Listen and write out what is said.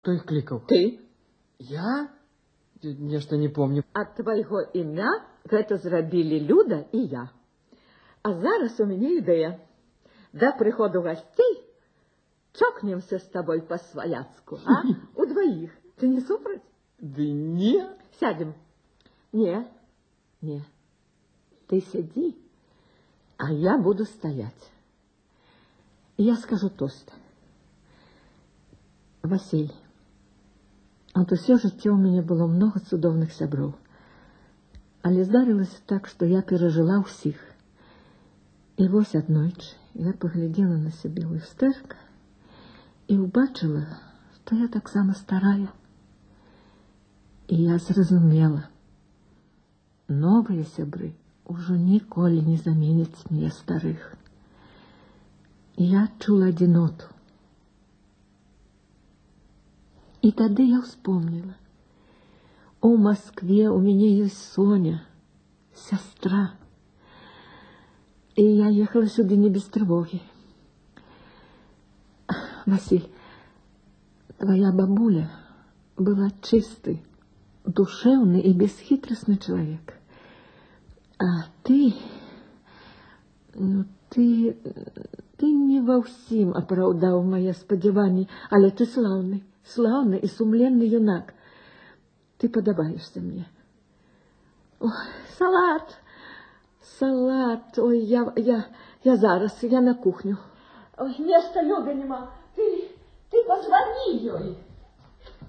Кто их кликал? Ты. Я? Нешта не помню. Ад твайго імя гэта зрабілі Люда і я. А зараз у мяне ідэя. Да прыходу гасцей чокнемся з табой па-сваяцку, а? Удвоих. Ты не супраць? Да не. Сядем. Не. Ты сиди, а я буду стоять. Я скажу тост. Василь, от усё жыццё у мяне было много цудоўных сяброў. Але здарылася так, што я перажила ўсіх. І вось аднойчы я паглядзела на сябе ў люстэрка і ўбачыла, што я таксама старая. І я зразумела, новыя сябры ўжо ніколі не заменяць мне старых. Я адчула адзіноту. И тогда я вспомнила. У Москве у меня есть Соня, сестра. И я ехала сюда не без тревоги. Василь, твоя бабуля была чистый, душевный и бесхитростный человек. А ты, ты не во всем оправдал мои сподівання, але ты славный и сумленный юнак. Ты подобаешься мне. Ой, салат. Ой, я зараз, я на кухню. Ой, места Любе нема. Ты позвони ей.